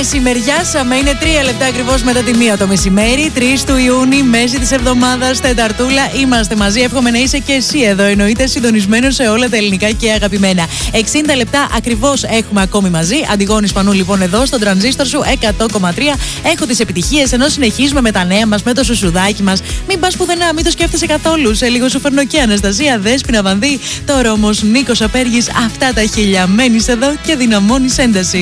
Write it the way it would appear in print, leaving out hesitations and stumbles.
Μεσημεριάσαμε, είναι 3 λεπτά ακριβώς μετά τη 1 το μεσημέρι, 3 του Ιούνιου, μέση της εβδομάδας, Τεταρτούλα. Είμαστε μαζί. Εύχομαι να είσαι και εσύ εδώ, εννοείται, συντονισμένος σε όλα τα ελληνικά και αγαπημένα. 60 λεπτά ακριβώς έχουμε ακόμη μαζί. Αντιγόνη Πανού, λοιπόν, εδώ στον τρανζίστορ σου 100,3. Έχω τις επιτυχίες ενώ συνεχίζουμε με τα νέα μας, με το σουσουδάκι μας. Μην πας πουθενά, μην το σκέφτεσαι καθόλου. Σε λίγο σου φέρνω και Αναστασία, Δέσποινα Βανδύ. Τώρα όμως Νίκος Απέργης, αυτά τα χίλια. Μένεις εδώ και δυναμώνεις ένταση.